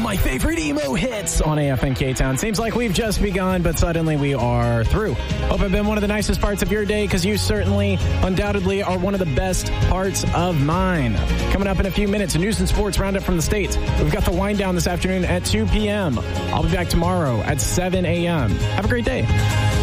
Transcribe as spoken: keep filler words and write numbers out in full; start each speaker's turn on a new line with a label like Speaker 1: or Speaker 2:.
Speaker 1: my favorite emo hits on A F N K-Town. Seems like we've just begun, but suddenly we are through. Hope I've been one of the nicest parts of your day, because you certainly, undoubtedly, are one of the best parts of mine. Coming up in a few minutes, a news and sports roundup from the States. We've got the wind down this afternoon at two p.m. I'll be back tomorrow at seven a.m. Have a great day.